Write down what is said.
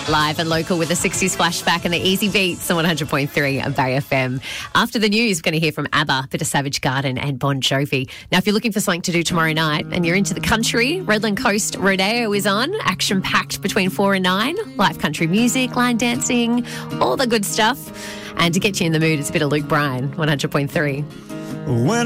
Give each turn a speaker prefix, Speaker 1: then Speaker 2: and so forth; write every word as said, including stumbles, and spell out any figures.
Speaker 1: Live and local with the sixties flashback and the easy beats on one hundred point three on Bay F M. After the news, we're going to hear from ABBA, bit of Savage Garden and Bon Jovi. Now, if you're looking for something to do tomorrow night and you're into the country, Redland Coast Rodeo is on, action-packed between four and nine, live country music, line dancing, all the good stuff. And to get you in the mood, it's a bit of Luke Bryan, one hundred point three.
Speaker 2: When